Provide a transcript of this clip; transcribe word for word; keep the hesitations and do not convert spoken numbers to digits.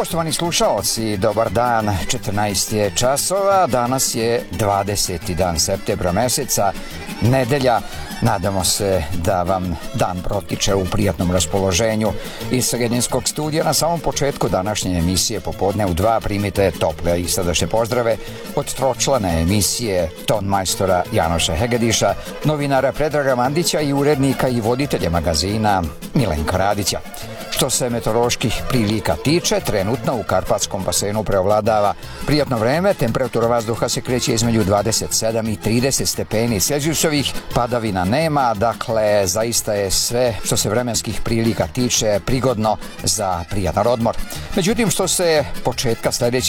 Poštovani slušaoci, dobar dan, četrnaest je časova, danas je dvadeseti dan septembra meseca, nedelja. Nadamo se da vam dan protiče u prijatnom raspoloženju. Iz Sredinskog studija na samom početku današnje emisije Popodne u dva primite tople i srdačne pozdrave od tročlane emisije ton majstora Janoša Hegediša, novinara Predraga Mandića i urednika i voditelja magazina Milenka Radića. Što se meteoroloških prilika tiče, trenutno u Karpatskom basenu preovladava prijatno vreme, temperatura vazduha se kreće između dvadeset sedam i trideset stepeni Celzijusovih, padavina nema, dakle zaista je sve što se vremenskih prilika tiče prigodno za prijatan odmor. Međutim, što se početka sledeće